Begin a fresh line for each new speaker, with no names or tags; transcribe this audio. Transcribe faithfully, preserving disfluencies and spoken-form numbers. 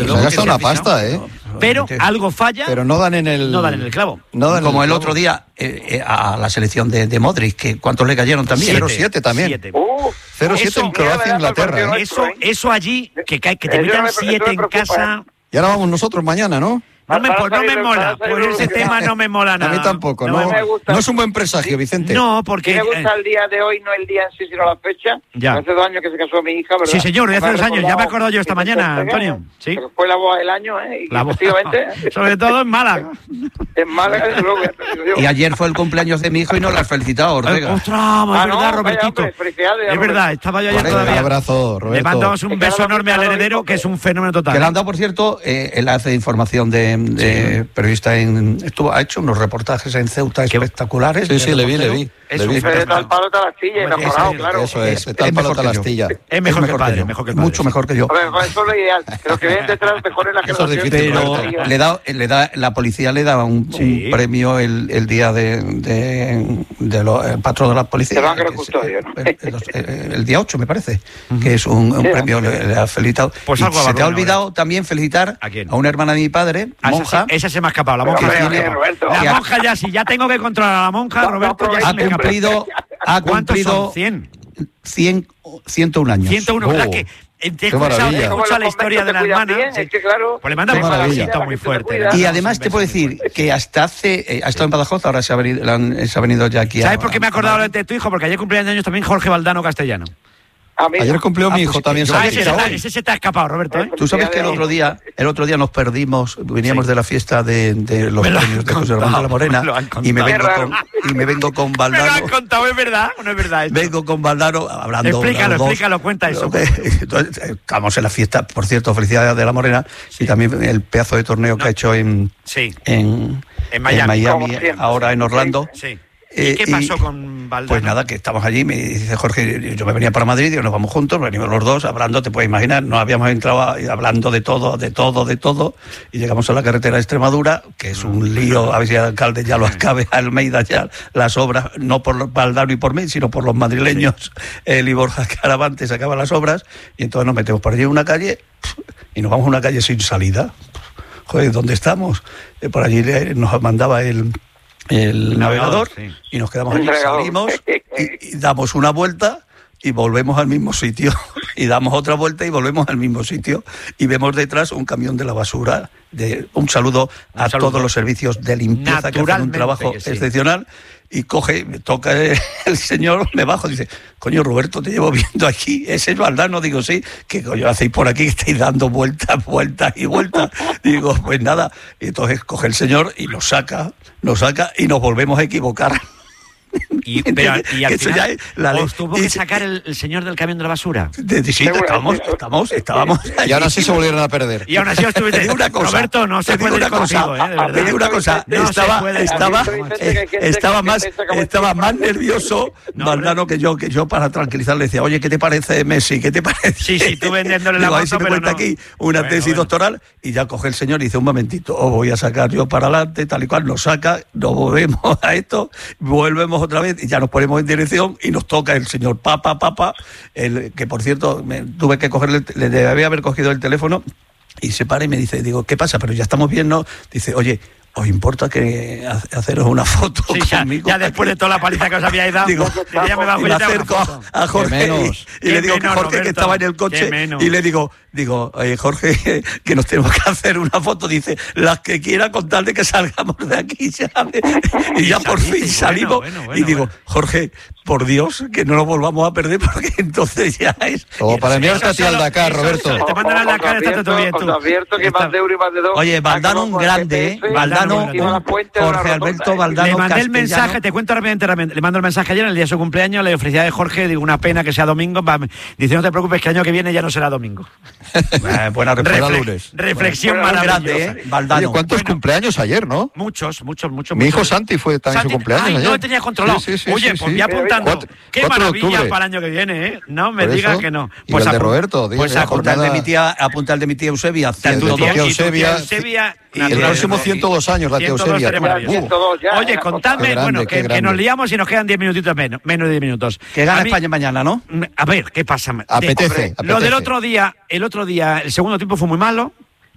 Se ha gastado una pasta, ¿eh?
Pero algo falla.
Pero no dan en el...
No dan en el clavo.
No dan Como el, el otro día eh, eh, a la selección de, de Modric, que ¿cuántos le cayeron también?
cero siete también.
Siete.
Uh,
cero siete en Croacia, Inglaterra. ¿eh?
Eso, eso allí, que, que te metan siete en casa...
Y ahora vamos nosotros mañana, ¿no?
No me, no me mola, pues ese tema no me mola nada.
A mí tampoco, no,
no, me gusta.
No es un buen presagio, Vicente.
No, porque...
Me gusta el día de hoy, no el día en sí, sino la fecha.
Ya.
Hace dos años que se casó mi hija, ¿verdad?
Sí, señor, hace dos años, ya me he acordado yo esta mañana, Antonio. Sí.
Pero fue la boda del año, ¿eh? Y
la boda.
efectivamente...
Sobre todo en Málaga.
En Málaga, desde luego.
Y ayer fue el cumpleaños de mi hijo y no lo has felicitado, Ortega.
¡Ostras!
Ah,
Es verdad,
no,
Robertito.
vaya, hombre, felicidades,
Es verdad, estaba yo ayer
Venga,
todavía.
Un abrazo, Roberto.
Le mandamos un
Es que
beso
ahora
enorme al
mismo
heredero,
lo
que es un fenómeno total.
Que le han dado, por cierto, eh, él hace información de, de
Sí.
periodista en... Estuvo, ha hecho unos reportajes en Ceuta espectaculares.
Sí, sí, le vi, le vi.
Eso,
le vi.
De tal palo tal astilla,
Hombre,
enamorado,
ese-
claro.
Eso es, de
Es
tal palo
mejor
tal
que yo.
astilla.
Es mejor que el
yo.
padre, mejor que el padre.
Mucho mejor que yo.
A ver, pues eso es lo ideal. Que los que vienen detrás mejor es la
Eso es
generación.
difícil,
Pero
Roberto.
le da, le da, la policía le da un,
Sí.
un premio el, el día de, de, de los el patrón de la policía.
Del ángel
que es,
custodio, ¿no?
el, el- el día ocho, me parece, que es un, un
Sí.
premio, le, le ha felicitado.
Pues
Y
algo
se te ha
habrá,
olvidado también felicitar
¿A quién?
una hermana de mi padre,
Ah, esa,
monja,
sí, esa se me ha escapado, la
Pero,
monja.
hombre,
sí,
hombre,
no.
Roberto.
La
Que ha-
monja ya, si ya tengo que controlar a la monja,
No, no,
Roberto, ya
no,
se
ha
me escapa.
cumplido, ha
¿Cuántos
cumplido
son? cien.
cien, ciento uno años.
ciento uno,
Oh,
¿verdad? Que eh, te he
qué
escuchado,
maravilla.
he
Como
escuchado
los
la historia de la
conventos te
hermana.
cuidan bien, es que, claro,
Pues le manda un
Qué maravilla.
besito muy
La
fuerte.
gente
le
te
Y
cuida.
además te puedo decir que hasta hace, eh, ha estado en Badajoz, ahora se ha venido, le han- se ha venido ya aquí.
¿Sabes
a-
por qué me he acordado de tu hijo? Porque ayer cumplía años también Jorge Valdano Castellano.
A mí,
Ayer cumplió
Ah,
mi hijo
pues,
también.
yo-
Ah,
¿sabes?
ese, se
Era
te,
hoy.
ese se te ha escapado, Roberto, ¿eh?
Tú sabes que el otro día, el otro día nos perdimos, veníamos
Sí.
de la fiesta de, de los
Me lo han
premios de José
contado,
Ramón de la Morena
me lo han
y me
contado.
vengo
Qué
con,
raro.
y me vengo con
Me lo han
Valdano.
contado, ¿es verdad? ¿O no es verdad? esto?
Vengo con Valdano hablando.
Explícalo,
los dos.
explícalo, cuenta eso.
Entonces, eh, estamos en la fiesta, por cierto, felicidades de la Morena y también el pedazo de torneo
No.
que ha hecho en,
Sí,
en,
En Miami.
Como siempre.
ahora en Orlando.
sí.
Eh,
¿Y qué pasó con Valdano?
Pues nada, que estamos allí, me dice Jorge, yo me venía para Madrid, y nos vamos juntos, venimos los dos hablando, te puedes imaginar, nos habíamos entrado a- hablando de todo, de todo, de todo, y llegamos a la carretera de Extremadura, que es un lío, a ver si el alcalde ya lo acabe, Almeida ya, las obras, no por Valdano y por mí, sino por los madrileños, él y Borja Caravante sacaban las obras, y entonces nos metemos por allí en una calle, y nos vamos a una calle sin salida. Joder, ¿dónde estamos? Eh, por allí le- nos mandaba el... el
navegador,
navegador,
sí.
y nos quedamos allí,
El navegador.
salimos y, y damos una vuelta y volvemos al mismo sitio y damos otra vuelta y volvemos al mismo sitio y vemos detrás un camión de la basura. De, un saludo
Un
a
saludo.
todos los servicios de limpieza que hacen un
Naturalmente
trabajo
que sí.
excepcional. Y coge, me toca el, el señor, me bajo, dice, coño, Roberto, te llevo viendo aquí, ese es Valdano. Digo, sí, ¿qué coño hacéis por aquí? Que estáis dando vueltas, vueltas y vueltas. Digo, pues nada. Y entonces coge el señor y nos saca, nos saca y nos volvemos a equivocar.
Y, pero, y al
Eso
final,
ya es la ley.
¿os tuvo
Y
que
se-
sacar el, el señor del camión de la basura?
De, de- sí,
Seguro,
estamos,
sí.
estamos, estábamos.
Y ahora sí se volvieron a perder.
Y aún así os tuviste...
Te digo una cosa,
Roberto, no se
te digo
puede ir
una cosa,
contigo, ¿eh? De verdad.
te digo una cosa,
No se
estaba,
puede.
estaba,
A mí me dice
eh,
que hay gente
estaba
que
más,
piensa como
estaba
el
más
tipo.
nervioso
No,
Valdano que yo, que yo para tranquilizarle decía, oye, ¿qué te parece Messi? ¿Qué te parece?
Sí, sí, tú vendiéndole la
Digo, ahí
moto,
se me
pero
cuenta
no.
aquí una
Bueno,
tesis
bueno.
doctoral y ya coge el señor y dice, un momentito, os voy a sacar yo para adelante, tal y cual, nos saca, nos volvemos a esto, volvemos otra vez y ya nos ponemos en dirección y nos toca el señor Papa, Papa, el, que por cierto, me, tuve que cogerle, le debía haber cogido el teléfono y se para y me dice, digo, ¿qué pasa? Pero ya estamos bien, ¿no? Dice, oye, ¿os importa que ha- haceros una foto
Sí, ya,
conmigo?
ya después de toda la paliza que os habíais dado,
Digo,
ya me bajo
y
y
me
ya te hago una
acerco
foto.
a, a Jorge
Qué menos.
y, y le
Qué
digo
menos,
que Jorge que
Roberto,
estaba en el
qué
coche
menos.
y le digo, digo, oye, Jorge, que nos tenemos que hacer una foto. Dice, las que quiera con tal de que salgamos de aquí, ¿sabes? Y ya por fin
Bueno,
salimos
bueno, bueno,
y digo,
bueno.
Jorge, por Dios, que no nos volvamos a perder porque entonces ya es...
O para enviarte a ti al
solo-
Dakar,
eso
Roberto.
solo- Te mandan al
Os
Dakar, está todo bien tú.
Os advierto que
Está-
más de euro y más de dos.
Oye, Valdano un
acabamos con el
grande, ¿eh?
G P S,
Valdano,
y va a la puente de la
Jorge
rotonda,
Alberto
¿eh?
Valdano
Le mandé el
Castellano.
mensaje, te cuento rápidamente, rápidamente, le mando el mensaje ayer en el día de su cumpleaños, le ofrecía de Jorge, digo, una pena que sea domingo, va, dice, no te preocupes que el año que viene ya no será domingo.
Eh, buena respuesta.
Refle-
lunes.
Reflexión
Bueno,
maravillosa.
grande, ¿eh?
Oye,
Valdano.
¿cuántos
Bueno.
cumpleaños ayer, no?
Muchos, muchos, muchos.
Mi hijo
muchos.
Santi fue también
Santi,
su cumpleaños
ay,
ayer.
no lo tenía controlado.
Sí, sí, sí,
Oye,
sí,
pues
sí.
voy apuntando.
Cuatro-
Qué
cuatro de
maravilla
octubre.
para el año que viene, ¿eh? No me
Por
digas
eso.
que no.
Y el de
apu-
Roberto,
Pues
día,
apunta
Apunta el de
jornada-
mi tía, apunta el de mi tía Eusebia.
el de
tu
tu
tía
tía
Eusebia,
Eusebia,
y
El
naturalmente.
próximo ciento dos años, la tía
ciento dos
Eusebia.
sería maravilloso.
ciento dos ya,
Oye,
una cosa.
contadme,
Qué grande,
bueno,
qué
que, que
grande.
nos liamos y nos quedan diez minutitos menos, menos de diez minutos.
Que gana
A mí-
España mañana, ¿no?
A ver, ¿qué pasa? De-
Apetece,
Lo
apetece.
del otro día, el otro día, el segundo tiempo fue muy malo,